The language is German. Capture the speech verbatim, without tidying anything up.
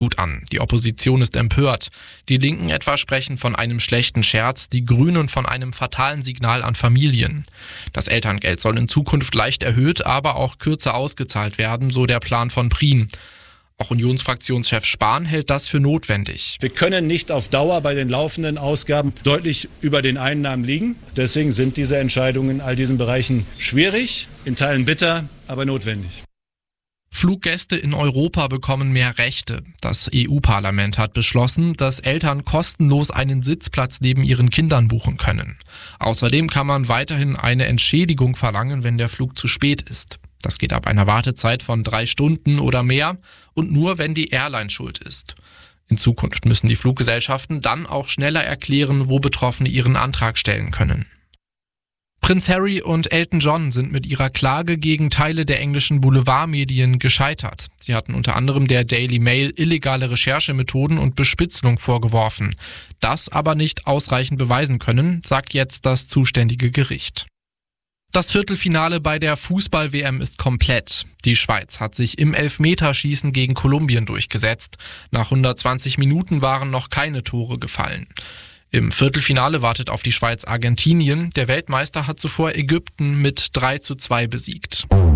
Wut an. Die Opposition ist empört. Die Linken etwa sprechen von einem schlechten Scherz, die Grünen von einem fatalen Signal an Familien. Das Elterngeld soll in Zukunft leicht erhöht, aber auch kürzer ausgezahlt werden, so der Plan von Prien. Auch Unionsfraktionschef Spahn hält das für notwendig. Wir können nicht auf Dauer bei den laufenden Ausgaben deutlich über den Einnahmen liegen. Deswegen sind diese Entscheidungen in all diesen Bereichen schwierig, in Teilen bitter, aber notwendig. Fluggäste in Europa bekommen mehr Rechte. Das E U-Parlament hat beschlossen, dass Eltern kostenlos einen Sitzplatz neben ihren Kindern buchen können. Außerdem kann man weiterhin eine Entschädigung verlangen, wenn der Flug zu spät ist. Das geht ab einer Wartezeit von drei Stunden oder mehr und nur, wenn die Airline schuld ist. In Zukunft müssen die Fluggesellschaften dann auch schneller erklären, wo Betroffene ihren Antrag stellen können. Prinz Harry und Elton John sind mit ihrer Klage gegen Teile der englischen Boulevardmedien gescheitert. Sie hatten unter anderem der Daily Mail illegale Recherchemethoden und Bespitzelung vorgeworfen. Das aber nicht ausreichend beweisen können, sagt jetzt das zuständige Gericht. Das Viertelfinale bei der Fußball-W M ist komplett. Die Schweiz hat sich im Elfmeterschießen gegen Kolumbien durchgesetzt. Nach hundertzwanzig Minuten waren noch keine Tore gefallen. Im Viertelfinale wartet auf die Schweiz Argentinien. Der Weltmeister hat zuvor Ägypten mit drei zu zwei besiegt.